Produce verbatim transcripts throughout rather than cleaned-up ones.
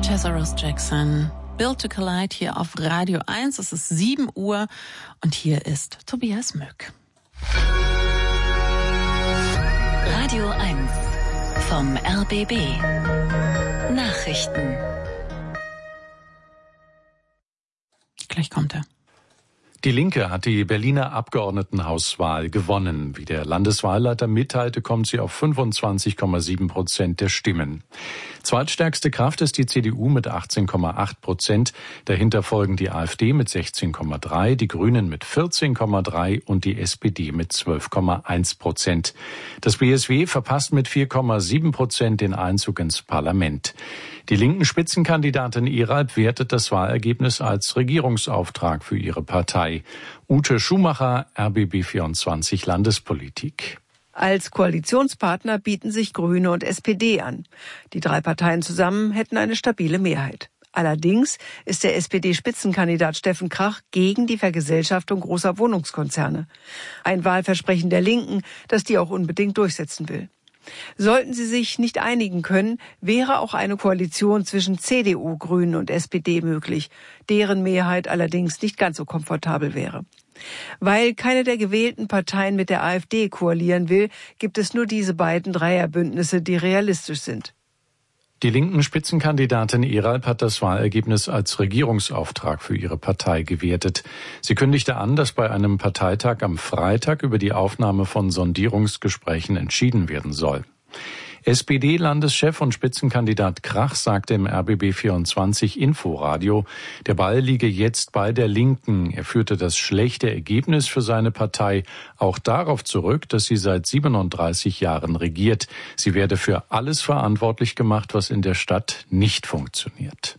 Lazarus Jackson, Built to Collide hier auf Radio eins. Es ist sieben Uhr und hier ist Tobias Mück. Radio eins vom R B B. Nachrichten. Gleich kommt er. Die Linke hat die Berliner Abgeordnetenhauswahl gewonnen. Wie der Landeswahlleiter mitteilte, kommt sie auf fünfundzwanzig Komma sieben Prozent der Stimmen. Zweitstärkste Kraft ist die C D U mit achtzehn Komma acht Prozent. Dahinter folgen die AfD mit sechzehn Komma drei, die Grünen mit vierzehn Komma drei und die S P D mit zwölf Komma eins Prozent. Das B S W verpasst mit vier Komma sieben Prozent den Einzug ins Parlament. Die linken Spitzenkandidatin Iralp wertet das Wahlergebnis als Regierungsauftrag für ihre Partei. Ute Schumacher, R B B vierundzwanzig Landespolitik. Als Koalitionspartner bieten sich Grüne und S P D an. Die drei Parteien zusammen hätten eine stabile Mehrheit. Allerdings ist der S P D-Spitzenkandidat Steffen Krach gegen die Vergesellschaftung großer Wohnungskonzerne. Ein Wahlversprechen der Linken, das die auch unbedingt durchsetzen will. Sollten sie sich nicht einigen können, wäre auch eine Koalition zwischen C D U, Grünen und S P D möglich, deren Mehrheit allerdings nicht ganz so komfortabel wäre. Weil keine der gewählten Parteien mit der AfD koalieren will, gibt es nur diese beiden Dreierbündnisse, die realistisch sind. Die linken Spitzenkandidatin Iralp hat das Wahlergebnis als Regierungsauftrag für ihre Partei gewertet. Sie kündigte an, dass bei einem Parteitag am Freitag über die Aufnahme von Sondierungsgesprächen entschieden werden soll. S P D-Landeschef und Spitzenkandidat Krach sagte im R B B vierundzwanzig Inforadio, der Ball liege jetzt bei der Linken. Er führte das schlechte Ergebnis für seine Partei auch darauf zurück, dass sie seit siebenunddreißig Jahren regiert. Sie werde für alles verantwortlich gemacht, was in der Stadt nicht funktioniert.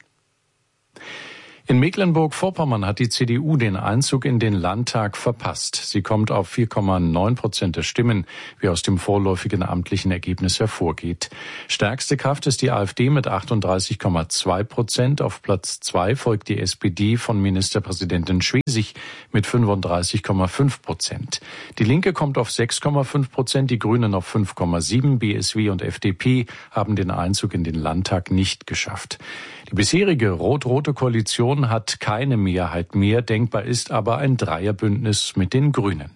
In Mecklenburg-Vorpommern hat die C D U den Einzug in den Landtag verpasst. Sie kommt auf vier Komma neun Prozent der Stimmen, wie aus dem vorläufigen amtlichen Ergebnis hervorgeht. Stärkste Kraft ist die AfD mit achtunddreißig Komma zwei Prozent. Auf Platz zwei folgt die S P D von Ministerpräsidentin Schwesig mit fünfunddreißig Komma fünf Prozent. Die Linke kommt auf sechs Komma fünf Prozent, die Grünen auf fünf Komma sieben. B S W und F D P haben den Einzug in den Landtag nicht geschafft. Die bisherige rot-rote Koalition hat keine Mehrheit mehr. Denkbar ist aber ein Dreierbündnis mit den Grünen.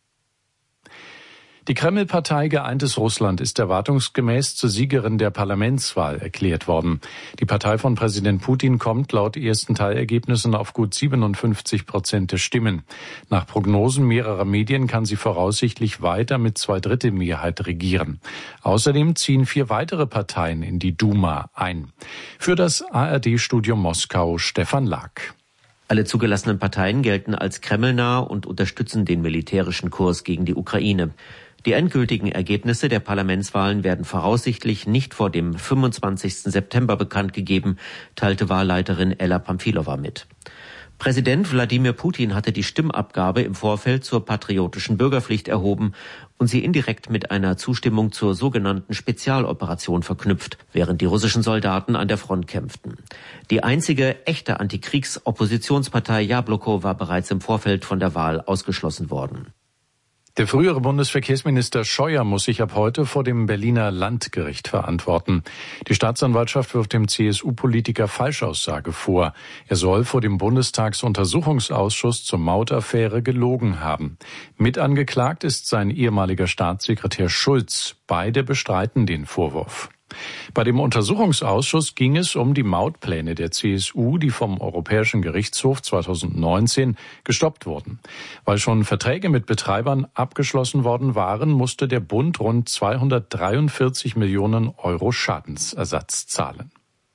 Die Kreml-Partei Geeintes Russland ist erwartungsgemäß zur Siegerin der Parlamentswahl erklärt worden. Die Partei von Präsident Putin kommt laut ersten Teilergebnissen auf gut siebenundfünfzig Prozent der Stimmen. Nach Prognosen mehrerer Medien kann sie voraussichtlich weiter mit Zweidrittelmehrheit regieren. Außerdem ziehen vier weitere Parteien in die Duma ein. Für das A R D-Studio Moskau Stefan Lack. Alle zugelassenen Parteien gelten als kremlnah und unterstützen den militärischen Kurs gegen die Ukraine. Die endgültigen Ergebnisse der Parlamentswahlen werden voraussichtlich nicht vor dem fünfundzwanzigsten September bekannt gegeben, teilte Wahlleiterin Ella Pamfilova mit. Präsident Wladimir Putin hatte die Stimmabgabe im Vorfeld zur patriotischen Bürgerpflicht erhoben und sie indirekt mit einer Zustimmung zur sogenannten Spezialoperation verknüpft, während die russischen Soldaten an der Front kämpften. Die einzige echte Antikriegs-Oppositionspartei Jabloko war bereits im Vorfeld von der Wahl ausgeschlossen worden. Der frühere Bundesverkehrsminister Scheuer muss sich ab heute vor dem Berliner Landgericht verantworten. Die Staatsanwaltschaft wirft dem C S U-Politiker Falschaussage vor. Er soll vor dem Bundestagsuntersuchungsausschuss zur Mautaffäre gelogen haben. Mit angeklagt ist sein ehemaliger Staatssekretär Schulz. Beide bestreiten den Vorwurf. Bei dem Untersuchungsausschuss ging es um die Mautpläne der C S U, die vom Europäischen Gerichtshof zweitausendneunzehn gestoppt wurden. Weil schon Verträge mit Betreibern abgeschlossen worden waren, musste der Bund rund zweihundertdreiundvierzig Millionen Euro Schadensersatz zahlen.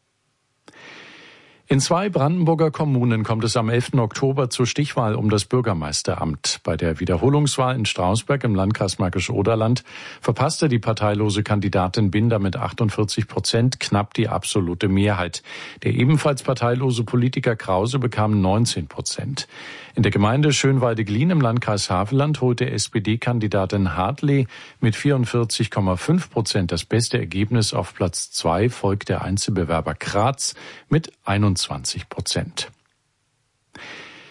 In zwei Brandenburger Kommunen kommt es am elften Oktober zur Stichwahl um das Bürgermeisteramt. Bei der Wiederholungswahl in Strausberg im Landkreis Märkisch-Oderland verpasste die parteilose Kandidatin Binder mit achtundvierzig Prozent knapp die absolute Mehrheit. Der ebenfalls parteilose Politiker Krause bekam neunzehn Prozent. In der Gemeinde Schönwalde-Glien im Landkreis Havelland holte S P D-Kandidatin Hartley mit vierundvierzig Komma fünf Prozent das beste Ergebnis. Auf Platz zwei folgt der Einzelbewerber Graz mit einundzwanzig Prozent.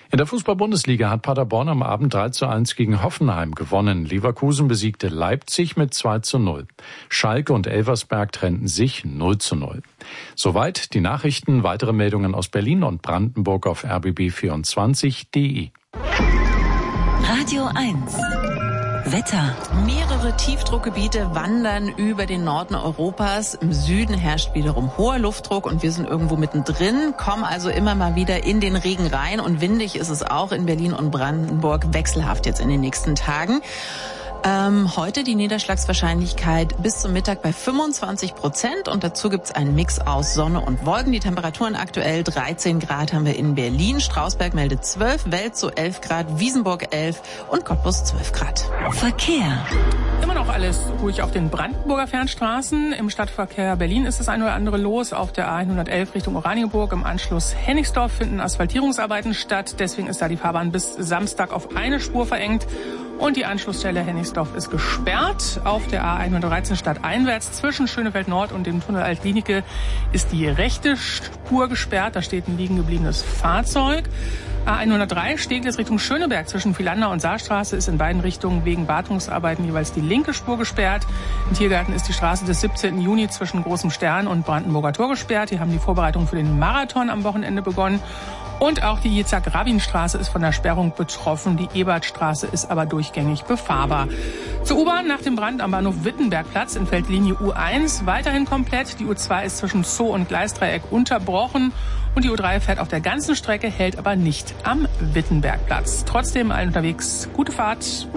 In der Fußball-Bundesliga hat Paderborn am Abend drei zu eins gegen Hoffenheim gewonnen. Leverkusen besiegte Leipzig mit zwei zu null. Schalke und Elversberg trennten sich null zu null. Soweit die Nachrichten. Weitere Meldungen aus Berlin und Brandenburg auf r b b vierundzwanzig punkt d e. Radio eins. Wetter. Mehrere Tiefdruckgebiete wandern über den Norden Europas. Im Süden herrscht wiederum hoher Luftdruck und wir sind irgendwo mittendrin, kommen also immer mal wieder in den Regen rein und windig ist es auch in Berlin und Brandenburg wechselhaft jetzt in den nächsten Tagen. Ähm, heute die Niederschlagswahrscheinlichkeit bis zum Mittag bei fünfundzwanzig Prozent und dazu gibt's einen Mix aus Sonne und Wolken. Die Temperaturen aktuell dreizehn Grad haben wir in Berlin, Strausberg meldet zwölf, Welzow elf Grad, Wiesenburg elf und Cottbus zwölf Grad. Verkehr. Immer noch alles ruhig auf den Brandenburger Fernstraßen. Im Stadtverkehr Berlin ist das ein oder andere los. Auf der A hundertelf Richtung Oranienburg im Anschluss Hennigsdorf finden Asphaltierungsarbeiten statt. Deswegen ist da die Fahrbahn bis Samstag auf eine Spur verengt. Und die Anschlussstelle Hennigsdorf ist gesperrt. Auf der A hundertdreizehn stadteinwärts zwischen Schönefeld Nord und dem Tunnel Alt-Glienicke ist die rechte Spur gesperrt. Da steht ein liegen gebliebenes Fahrzeug. A hundertdrei Steglitz Richtung Schöneberg zwischen Vielander und Saarstraße ist in beiden Richtungen wegen Wartungsarbeiten jeweils die linke Spur gesperrt. Im Tiergarten ist die Straße des siebzehnten Juni zwischen Großem Stern und Brandenburger Tor gesperrt. Hier haben die Vorbereitungen für den Marathon am Wochenende begonnen. Und auch die Jitzak-Rabin-Straße ist von der Sperrung betroffen. Die Ebertstraße ist aber durchgängig befahrbar. Zur U-Bahn nach dem Brand am Bahnhof Wittenbergplatz entfällt Linie U eins weiterhin komplett. Die U zwei ist zwischen Zoo und Gleisdreieck unterbrochen. Und die U drei fährt auf der ganzen Strecke, hält aber nicht am Wittenbergplatz. Trotzdem allen unterwegs gute Fahrt.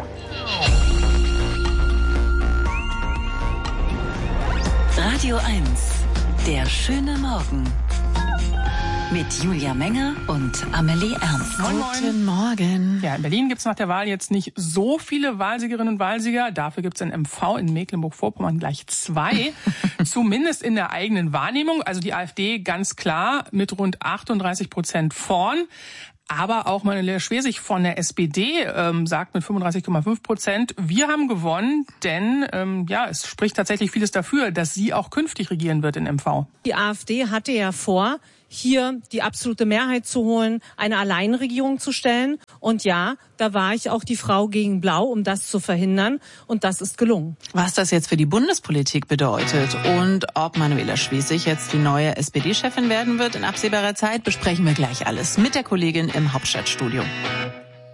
Radio eins. Der schöne Morgen. Mit Julia Menger und Amelie Ernst. Moin, moin. Guten Morgen. Ja, in Berlin gibt's nach der Wahl jetzt nicht so viele Wahlsiegerinnen und Wahlsieger. Dafür gibt's in M V in Mecklenburg-Vorpommern gleich zwei. Zumindest in der eigenen Wahrnehmung. Also die AfD ganz klar mit rund achtunddreißig Prozent vorn. Aber auch Manuela Schwesig von der S P D ähm, sagt mit fünfunddreißig Komma fünf Prozent, wir haben gewonnen, denn ähm, ja, es spricht tatsächlich vieles dafür, dass sie auch künftig regieren wird in M V. Die AfD hatte ja vor, hier die absolute Mehrheit zu holen, eine Alleinregierung zu stellen. Und ja, da war ich auch die Frau gegen Blau, um das zu verhindern. Und das ist gelungen. Was das jetzt für die Bundespolitik bedeutet und ob Manuela Schwesig jetzt die neue S P D-Chefin werden wird in absehbarer Zeit, besprechen wir gleich alles mit der Kollegin im Hauptstadtstudio.